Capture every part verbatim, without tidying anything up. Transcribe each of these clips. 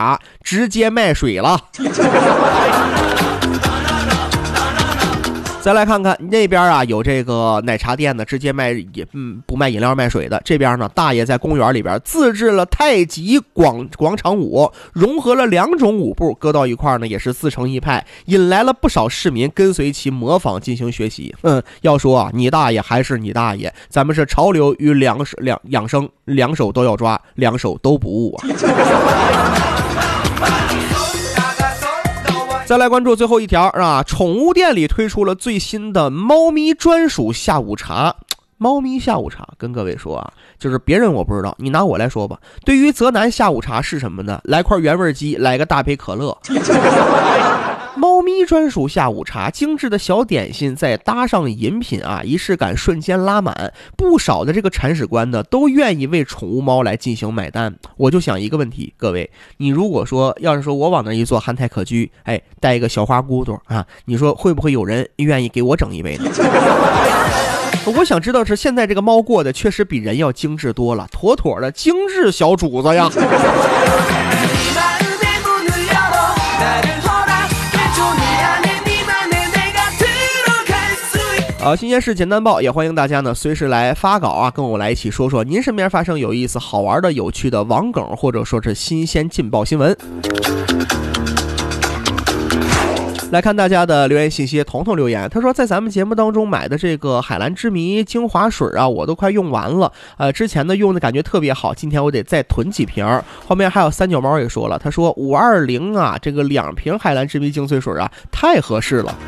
茶直接卖水了。再来看看那边啊，有这个奶茶店呢，直接卖也嗯不卖饮料卖水的。这边呢，大爷在公园里边自制了太极广广场舞，融合了两种舞步，搁到一块呢也是自成一派，引来了不少市民跟随其模仿进行学习。嗯，要说啊，你大爷还是你大爷，咱们是潮流与两手两养生，两手都要抓，两手都不误啊。再来关注最后一条啊，宠物店里推出了最新的猫咪专属下午茶。猫咪下午茶跟各位说啊，就是别人我不知道，你拿我来说吧。对于泽南下午茶是什么呢？来块原味鸡，来个大杯可乐。猫咪专属下午茶，精致的小点心再搭上饮品啊，仪式感瞬间拉满。不少的这个铲屎官呢，都愿意为宠物猫来进行买单。我就想一个问题，各位，你如果说要是说我往那一坐憨态可掬，哎，带一个小花骨朵啊，你说会不会有人愿意给我整一杯呢？我想知道是现在这个猫过得确实比人要精致多了，妥妥的精致小主子呀。好，新鲜事简单报，也欢迎大家呢随时来发稿啊，跟我来一起说说您身边发生有意思、好玩的、有趣的网梗，或者说是新鲜劲爆新闻。来看大家的留言信息，彤彤留言，他说在咱们节目当中买的这个海蓝之谜精华水啊，我都快用完了，呃，之前呢用的感觉特别好，今天我得再囤几瓶。后面还有三脚猫也说了，他说五二零啊，这个两瓶海蓝之谜精粹水啊，太合适了。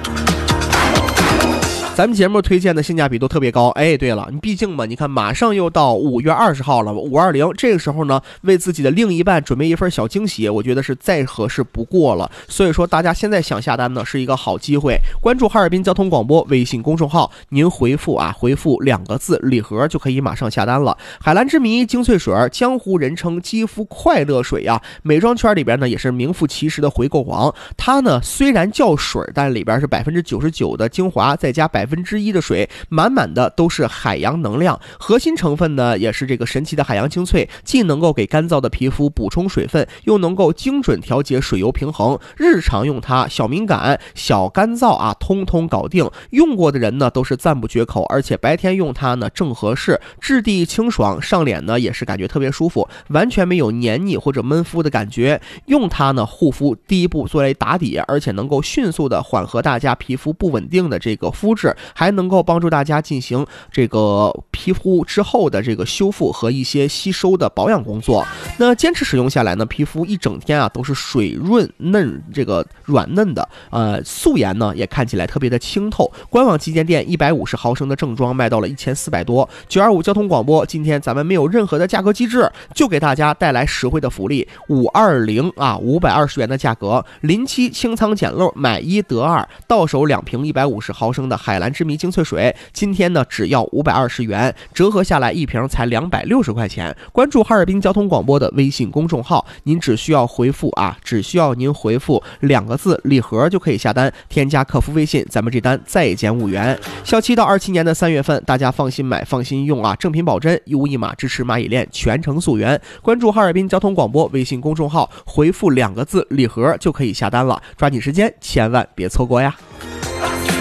咱们节目推荐的性价比都特别高。哎，对了，你毕竟嘛，你看马上又到五月二十号了，五二零这个时候呢，为自己的另一半准备一份小惊喜，我觉得是再合适不过了。所以说，大家现在想下单呢，是一个好机会。关注哈尔滨交通广播微信公众号，您回复啊，回复两个字礼盒就可以马上下单了。海蓝之谜精粹水，江湖人称肌肤快乐水啊，美妆圈里边呢也是名副其实的回购王。它呢虽然叫水，但里边是百分之九十九的精华，再加百分之一的水，满满的都是海洋能量。核心成分呢也是这个神奇的海洋精粹，既能够给干燥的皮肤补充水分，又能够精准调节水油平衡。日常用它，小敏感、小干燥啊，通通搞定。用过的人呢都是赞不绝口，而且白天用它呢正合适，质地清爽，上脸呢也是感觉特别舒服，完全没有黏腻或者闷肤的感觉。用它呢护肤第一步作为打底，而且能够迅速的缓和大家皮肤不稳定的这个肤质，还能够帮助大家进行这个皮肤之后的这个修复和一些吸收的保养工作。那坚持使用下来呢，皮肤一整天啊都是水润嫩，这个软嫩的，呃，素颜呢也看起来特别的清透。官网旗舰店一百五十毫升的正装卖到了一千四百多。九二五交通广播，今天咱们没有任何的价格机制，就给大家带来实惠的福利，五二零啊，五百二十元的价格，临期清仓捡漏，买一得二，到手两瓶一百五十毫升的海蓝之谜精粹水，今天呢只要五百二十元，折合下来一瓶才两百六十块钱。关注哈尔滨交通广播的微信公众号，您只需要回复啊，只需要您回复两个字礼盒就可以下单，添加客服微信，咱们这单再减五元。效期到二七年的三月份，大家放心买，放心用啊，正品保真，一物一码，支持蚂蚁链，全程溯源。关注哈尔滨交通广播微信公众号，回复两个字礼盒就可以下单了，抓紧时间，千万别错过呀。